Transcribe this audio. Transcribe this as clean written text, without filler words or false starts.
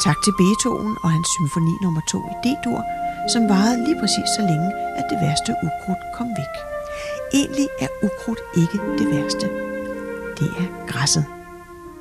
Tak til Beethoven og hans symfoni nummer 2 i D-dur, som varede lige præcis så længe, at det værste ukrudt kom væk. Egentlig er ukrudt ikke det værste. Det er græsset.